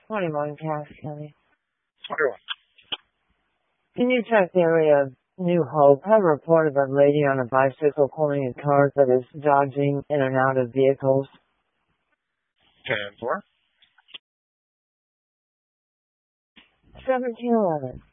21 Cass County. 21. Can you check the area of New Hope? I have a report of a lady on a bicycle pulling a cart that is dodging in and out of vehicles. 10-4. 1711.